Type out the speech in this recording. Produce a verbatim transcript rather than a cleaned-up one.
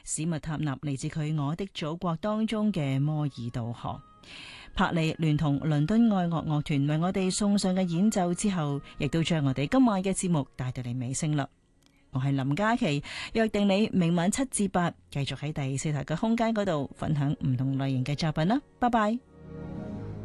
史密塔納嚟自佢《我的祖國》當中嘅摩爾渡河。柏利聯同倫敦愛樂樂團為我哋送上嘅演奏之後，亦都將我哋今晚嘅節目帶到嚟尾聲啦。我係林嘉琪，約定你明晚七至八繼續喺第四台嘅空間嗰度分享唔同類型嘅作品啦。拜拜。